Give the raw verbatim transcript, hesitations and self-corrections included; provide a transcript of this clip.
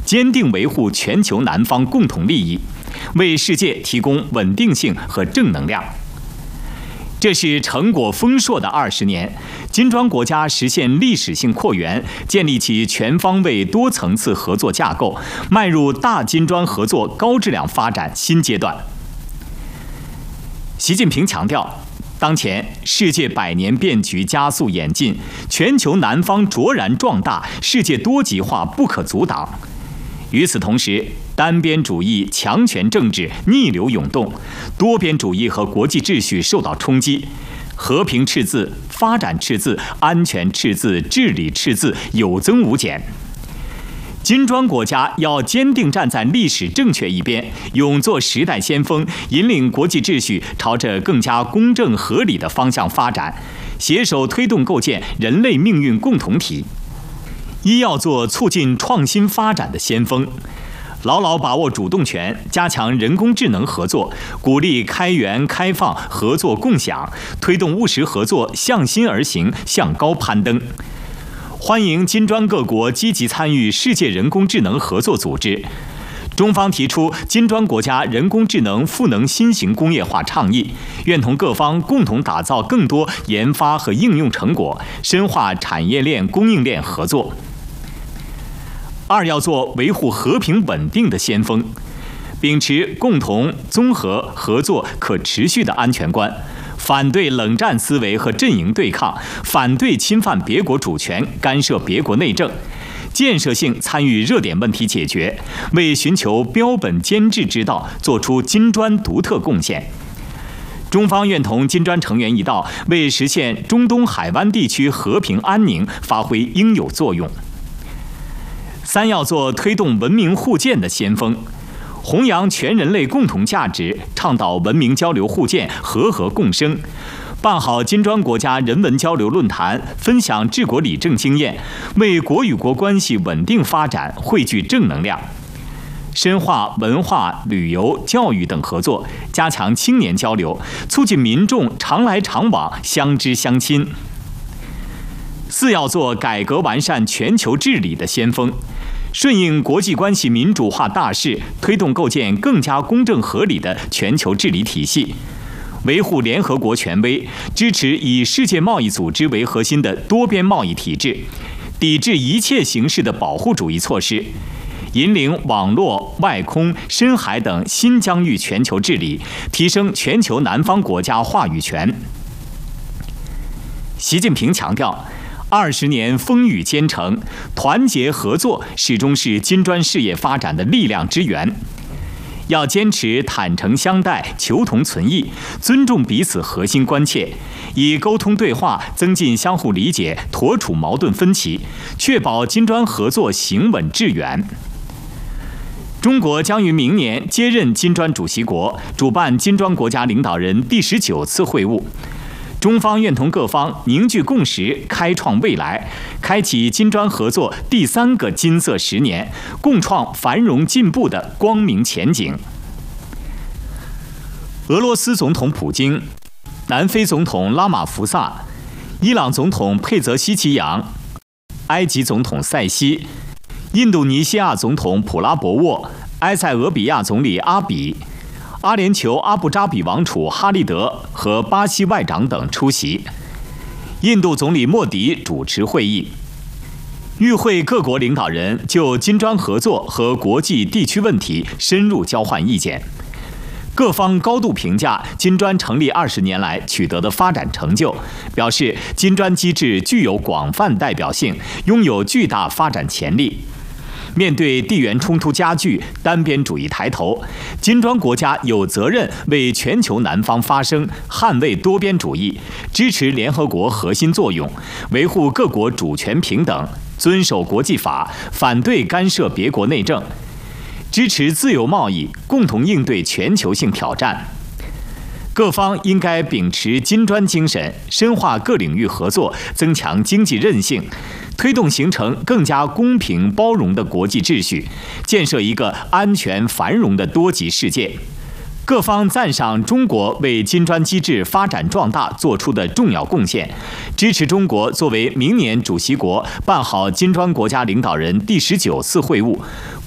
坚定维护全球南方共同利益，为世界提供稳定性和正能量。这是成果丰硕的二十年，金砖国家实现历史性扩员，建立起全方位多层次合作架构，迈入大金砖合作高质量发展新阶段。习近平强调，当前世界百年变局加速演进，全球南方卓然壮大，世界多极化不可阻挡。与此同时，单边主义、强权政治逆流涌动，多边主义和国际秩序受到冲击，和平赤字、发展赤字、安全赤字、治理赤字有增无减。金砖国家要坚定站在历史正确一边，勇做时代先锋，引领国际秩序朝着更加公正合理的方向发展，携手推动构建人类命运共同体。一要做促进创新发展的先锋，牢牢把握主动权，加强人工智能合作，鼓励开源开放、合作共享，推动务实合作向心而行、向高攀登。欢迎金砖各国积极参与世界人工智能合作组织。中方提出金砖国家人工智能赋能新型工业化倡议，愿同各方共同打造更多研发和应用成果，深化产业链、供应链合作。二要做维护和平稳定的先锋，秉持共同、综合、合作、可持续的安全观，反对冷战思维和阵营对抗，反对侵犯别国主权、干涉别国内政，建设性参与热点问题解决，为寻求标本兼治之道做出金砖独特贡献。中方愿同金砖成员一道，为实现中东海湾地区和平安宁发挥应有作用。三要做推动文明互鉴的先锋，弘扬全人类共同价值，倡导文明交流互鉴、和合共生，办好金砖国家人文交流论坛，分享治国理政经验，为国与国关系稳定发展汇聚正能量。深化文化、旅游、教育等合作，加强青年交流，促进民众常来常往、相知相亲。四要做改革完善全球治理的先锋，顺应国际关系民主化大势，推动构建更加公正合理的全球治理体系，维护联合国权威，支持以世界贸易组织为核心的多边贸易体制，抵制一切形式的保护主义措施，引领网络、外空、深海等新疆域全球治理，提升全球南方国家话语权。习近平强调，二十年风雨兼程，团结合作始终是金砖事业发展的力量之源。要坚持坦诚相待、求同存异，尊重彼此核心关切，以沟通对话增进相互理解，妥处矛盾分歧，确保金砖合作行稳致远。中国将于明年接任金砖主席国，主办金砖国家领导人第十九次会晤。中方愿同各方凝聚共识，开创未来，开启金砖合作第三个金色十年，共创繁荣进步的光明前景。俄罗斯总统普京、南非总统拉马福萨、伊朗总统佩泽希奇扬、埃及总统塞西、印度尼西亚总统普拉博沃、埃塞俄比亚总理阿比、阿联酋阿布扎比王储哈利德和巴西外长等出席，印度总理莫迪主持会议。与会各国领导人就金砖合作和国际地区问题深入交换意见，各方高度评价金砖成立二十年来取得的发展成就，表示金砖机制具有广泛代表性，拥有巨大发展潜力。面对地缘冲突加剧、单边主义抬头，金砖国家有责任为全球南方发声，捍卫多边主义，支持联合国核心作用，维护各国主权平等，遵守国际法，反对干涉别国内政，支持自由贸易，共同应对全球性挑战。各方应该秉持金砖精神，深化各领域合作，增强经济韧性，推动形成更加公平包容的国际秩序，建设一个安全繁荣的多极世界。各方赞赏中国为金砖机制发展壮大做出的重要贡献，支持中国作为明年主席国办好金砖国家领导人第十九次会晤，